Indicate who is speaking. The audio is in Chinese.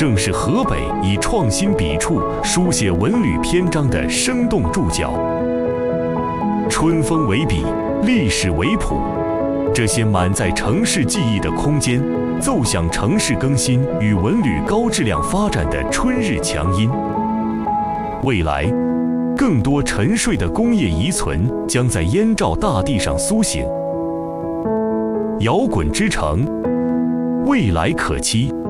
Speaker 1: 正是河北以创新笔触书写文旅篇章的生动注脚。春风为笔，历史为谱，这些满载城市记忆的空间，奏响城市更新与文旅高质量发展的春日强音。未来，更多沉睡的工业遗存将在燕赵大地上苏醒。摇滚之城，未来可期。